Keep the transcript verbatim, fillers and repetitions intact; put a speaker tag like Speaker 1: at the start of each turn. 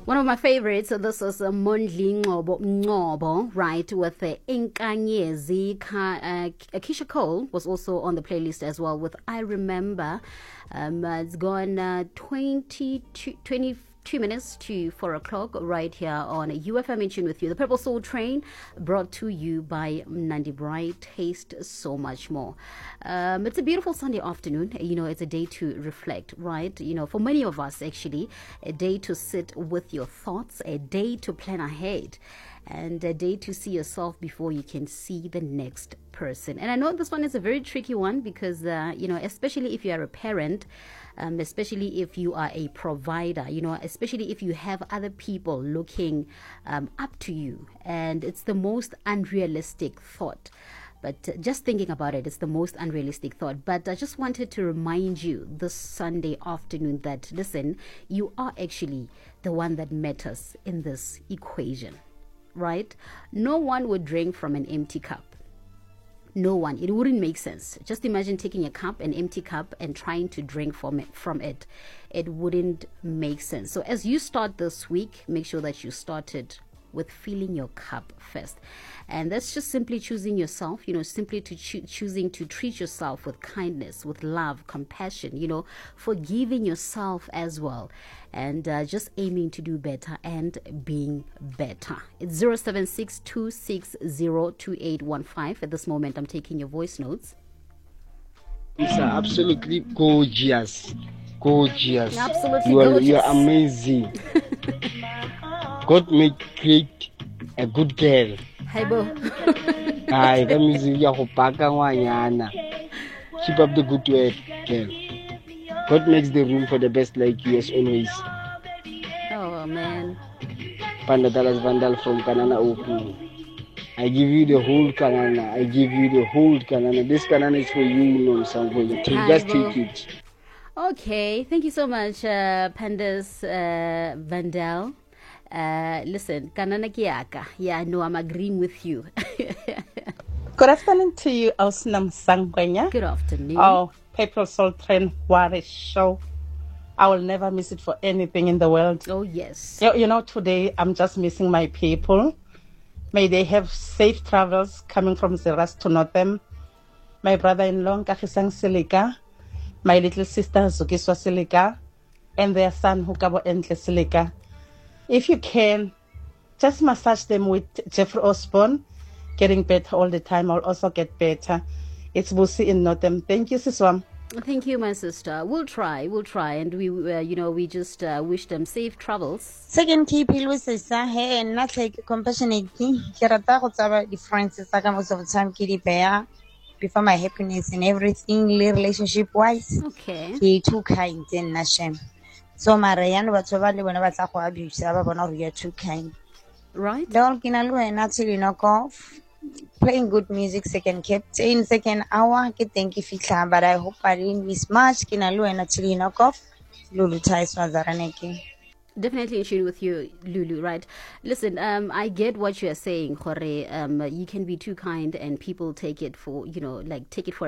Speaker 1: One of my favorites, so this is uh, Mondli Ngcobo Ngcobo, right, with the uh, Inkanyezi. Ka, uh, Keisha Cole was also on the playlist as well with I Remember. Um, uh, it's gone uh, twenty-two, twenty-two minutes to four o'clock right here on U F M in Tune with you. The Purple Soul Train brought to you by Nandi Bright. Taste so much more. Um, it's a beautiful Sunday afternoon. You know, it's a day to reflect, right? You know, for many of us, actually, a day to sit with your thoughts, a day to plan ahead, and a day to see yourself before you can see the next person. And I know this one is a very tricky one because, uh, you know, especially if you are a parent, um, especially if you are a provider, you know, especially if you have other people looking um, up to you. And it's the most unrealistic thought. But uh, just thinking about it, it's the most unrealistic thought. But I just wanted to remind you this Sunday afternoon that, listen, you are actually the one that matters in this equation, right? No one would drink from an empty cup. No one. It wouldn't make sense. Just imagine taking a cup, an empty cup, and trying to drink from it. From it. It wouldn't make sense. So as you start this week, make sure that you started with filling your cup first. And that's just simply choosing yourself, you know, simply to cho- choosing to treat yourself with kindness, with love, compassion, you know, forgiving yourself as well. And uh, just aiming to do better and being better. It's zero seven six two six zero two eight one five. At this moment, I'm taking your voice notes.
Speaker 2: It's absolutely gorgeous. Gorgeous.
Speaker 1: Absolutely
Speaker 2: you are,
Speaker 1: gorgeous.
Speaker 2: You are amazing. God may create a good girl.
Speaker 1: Hi, Bo.
Speaker 2: Hi, that means you are ngwanyana. Keep up the good work, girl. God makes the room for the best like you as always.
Speaker 1: Oh, man.
Speaker 2: Panda Dallas Vandal from Kanana Oku. I give you the whole Kanana. I give you the whole Kanana. This Kanana is for you, no somewhere. Just take it.
Speaker 1: Okay, thank you so much, uh, Pandas uh, Vandal. Uh, listen, Kanana Kiaka. Yeah, no, I'm agreeing with you.
Speaker 3: Good afternoon to you, Osnam Sangwenya.
Speaker 1: Good afternoon.
Speaker 3: Oh, Purple Soul Train, what a show. I will never miss it for anything in the world.
Speaker 1: Oh, yes.
Speaker 3: You, you know, today I'm just missing my people. May they have safe travels coming from Zeras to Northam. My brother-in-law, Kakisang Silika. My little sister, Zukiswa Silika. And their son, Hukabo Entle Silika. If you can, just massage them with Jeffrey Osborne. Getting better all the time. I'll also get better. It's Busi in Northam. Thank you, Siswam.
Speaker 1: Thank you, my sister. We'll try. We'll try. And we, uh, you know, we just uh, wish them safe travels.
Speaker 4: Second key pill sister, hey, and not like compassionate key. Kirata whatever differences I most of the time kitty bear before my happiness and everything relationship wise.
Speaker 1: Okay.
Speaker 4: He too kind in Nashem. So Marianne whatever when I was abuse, you're too kind.
Speaker 1: Right.
Speaker 4: Don't kinalu and naturally knock off. Playing good music second kept in second hour. Thank you, Fika, but I hope I didn't miss much. Kinalu and naturally knock off. Lulu ties Wazaraneki.
Speaker 1: Definitely in tune with you, Lulu, right? Listen, um, I get what you're saying, Jorge. Um, you can be too kind and people take it for, you know, like take it for